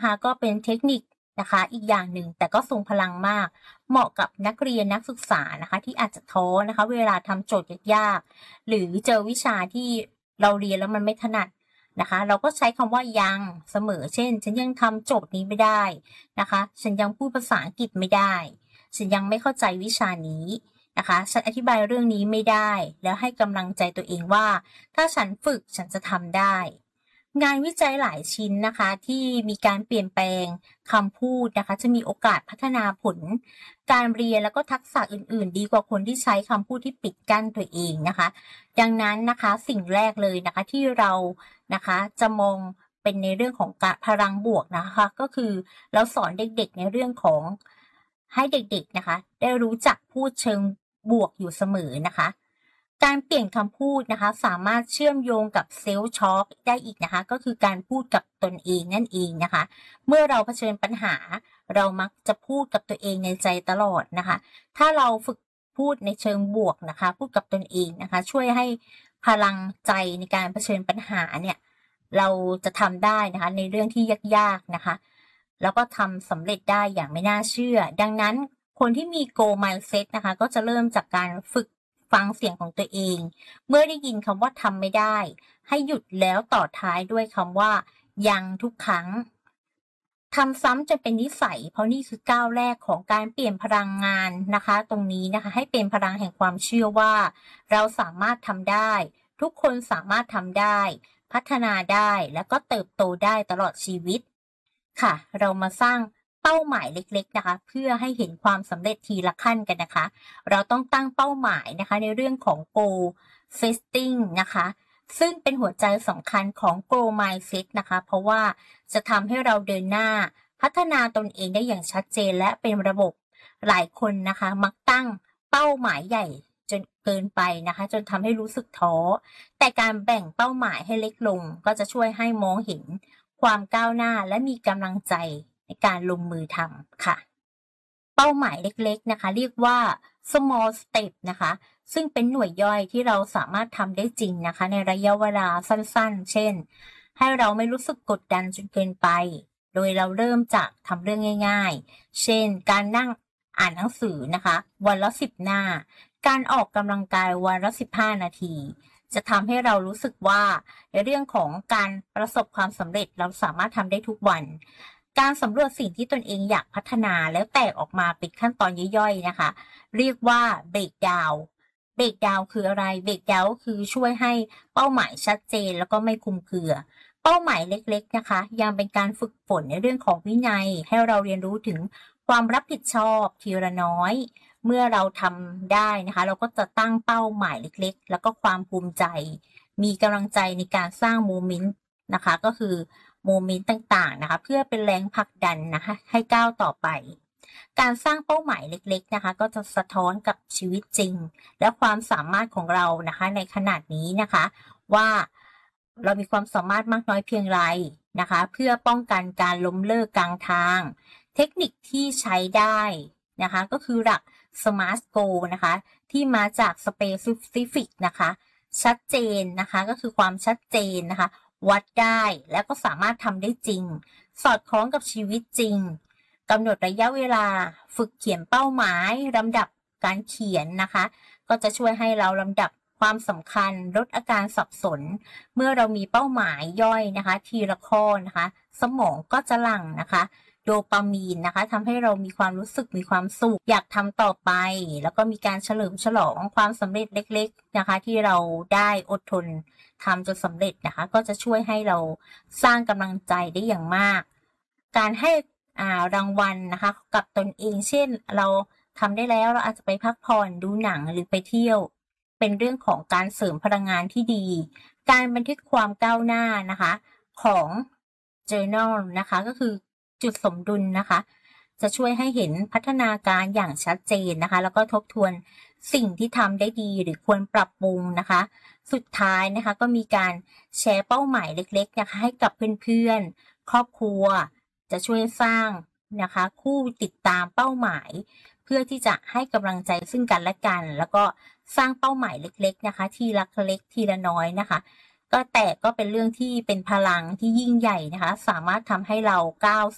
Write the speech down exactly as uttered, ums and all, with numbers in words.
นะคะก็เป็นเทคนิคนะคะอีกอย่างหนึ่งแต่ก็ทรงพลังมากเหมาะกับนักเรียนนักศึกษานะคะที่อาจจะท้อนะคะเวลาทำโจทย์ยากๆหรือเจอวิชาที่เราเรียนแล้วมันไม่ถนัดนะคะเราก็ใช้คำว่ายังเสมอเช่นฉันยังทำโจทย์นี้ไม่ได้นะคะฉันยังพูดภาษาอังกฤษไม่ได้ฉันยังไม่เข้าใจวิชานี้นะคะฉันอธิบายเรื่องนี้ไม่ได้แล้วให้กำลังใจตัวเองว่าถ้าฉันฝึกฉันจะทำได้งานวิจัยหลายชิ้นนะคะที่มีการเปลี่ยนแปลงคำพูดนะคะจะมีโอกาสพัฒนาผลการเรียนแล้วก็ทักษะอื่นๆดีกว่าคนที่ใช้คำพูดที่ปิดกั้นตัวเองนะคะดังนั้นนะคะสิ่งแรกเลยนะคะที่เรานะคะจะมองเป็นในเรื่องของการพลังบวกนะคะก็คือเราสอนเด็กๆในเรื่องของให้เด็กๆนะคะได้รู้จักพูดเชิงบวกอยู่เสมอนะคะการเปลี่ยนคำพูดนะคะสามารถเชื่อมโยงกับเซลฟ์ทอล์กได้อีกนะคะก็คือการพูดกับตนเองนั่นเองนะคะเมื่อเราเผชิญปัญหาเรามักจะพูดกับตัวเองในใจตลอดนะคะถ้าเราฝึกพูดในเชิงบวกนะคะพูดกับตนเองนะคะช่วยให้พลังใจในการเผชิญปัญหาเนี่ยเราจะทำได้นะคะในเรื่องที่ยากๆนะคะแล้วก็ทำสำเร็จได้อย่างไม่น่าเชื่อดังนั้นคนที่มี goal mindset นะคะก็จะเริ่มจากการฝึกฟังเสียงของตัวเองเมื่อได้ยินคำว่าทำไม่ได้ให้หยุดแล้วต่อท้ายด้วยคำว่ายังทุกครั้งทำซ้ำจนเป็นนิสัยเพราะนี่คือก้าวแรกของการเปลี่ยนพลังงานนะคะตรงนี้นะคะให้เป็นพลังแห่งความเชื่อว่าเราสามารถทำได้ทุกคนสามารถทำได้พัฒนาได้แล้วก็เติบโตได้ตลอดชีวิตค่ะเรามาสร้างเป้าหมายเล็กๆนะคะเพื่อให้เห็นความสำเร็จทีละขั้นกันนะคะเราต้องตั้งเป้าหมายนะคะในเรื่องของ goal setting นะคะซึ่งเป็นหัวใจสำคัญของ goal mindset นะคะเพราะว่าจะทำให้เราเดินหน้าพัฒนาตนเองได้อย่างชัดเจนและเป็นระบบหลายคนนะคะมักตั้งเป้าหมายใหญ่จนเกินไปนะคะจนทำให้รู้สึกท้อแต่การแบ่งเป้าหมายให้เล็กลงก็จะช่วยให้มองเห็นความก้าวหน้าและมีกำลังใจในการลงมือทำค่ะเป้าหมายเล็กๆนะคะเรียกว่า small step นะคะซึ่งเป็นหน่วยย่อยที่เราสามารถทำได้จริงนะคะในระยะเวลาสั้นๆเช่นให้เราไม่รู้สึกกดดันจนเกินไปโดยเราเริ่มจากทำเรื่องง่ายๆเช่นการนั่งอ่านหนังสือนะคะวันละสิบหน้าการออกกำลังกายวันละสิบห้านาทีจะทำให้เรารู้สึกว่าในเรื่องของการประสบความสำเร็จเราสามารถทำได้ทุกวันการสำรวจสิ่งที่ตนเองอยากพัฒนาแล้วแตกออกมาเป็นขั้นตอนย่อยๆนะคะเรียกว่า break down break down คืออะไร break down ก็คือช่วยให้เป้าหมายชัดเจนแล้วก็ไม่คลุมเครือเป้าหมายเล็กๆนะคะยังเป็นการฝึกฝนในเรื่องของวินัยให้เราเรียนรู้ถึงความรับผิดชอบทีละน้อยเมื่อเราทำได้นะคะเราก็จะตั้งเป้าหมายเล็กๆแล้วก็ความภูมิใจมีกำลังใจในการสร้างโมเมนต์นะคะก็คือโมเมนต์ต่างๆนะคะเพื่อเป็นแรงผลักดันนะคะให้ก้าวต่อไปการสร้างเป้าหมายเล็กๆนะคะก็จะสะท้อนกับชีวิตจริงและความสามารถของเรานะคะในขนาดนี้นะคะว่าเรามีความสามารถมากน้อยเพียงไรนะคะเพื่อป้องกันการล้มเลิกกลางทางเทคนิคที่ใช้ได้นะคะก็คือหลัก SMART Goal นะคะที่มาจาก Specific นะคะชัดเจนนะคะก็คือความชัดเจนนะคะวัดได้แล้วก็สามารถทำได้จริงสอดคล้องกับชีวิตจริงกำหนดระยะเวลาฝึกเขียนเป้าหมายลำดับการเขียนนะคะก็จะช่วยให้เราลำดับความสำคัญลดอาการสับสนเมื่อเรามีเป้าหมายย่อยนะคะทีละข้อนะคะสมองก็จะหลั่งนะคะโดปามีนนะคะทำให้เรามีความรู้สึกมีความสุขอยากทำต่อไปแล้วก็มีการเฉลิมฉลองความสำเร็จเล็กๆนะคะที่เราได้อดทนทำจนสำเร็จนะคะก็จะช่วยให้เราสร้างกำลังใจได้อย่างมากการให้อ่ารางวัลนะคะกับตนเองเช่นเราทำได้แล้วเราอาจจะไปพักผ่อนดูหนังหรือไปเที่ยวเป็นเรื่องของการเสริมพลังงานที่ดีการบันทึกความก้าวหน้านะคะของ journal นะคะก็คือจุดสมดุลนะคะจะช่วยให้เห็นพัฒนาการอย่างชัดเจนนะคะแล้วก็ทบทวนสิ่งที่ทำได้ดีหรือควรปรับปรุงนะคะสุดท้ายนะคะก็มีการแชร์เป้าหมายเล็กๆนะคะให้กับเพื่อนๆครอบครัวจะช่วยสร้างนะคะคู่ติดตามเป้าหมายเพื่อที่จะให้กำลังใจซึ่งกันและกันแล้วก็สร้างเป้าหมายเล็กๆนะคะทีละเล็กทีละน้อยนะคะก็แต่ก็เป็นเรื่องที่เป็นพลังที่ยิ่งใหญ่นะคะสามารถทำให้เราก้าว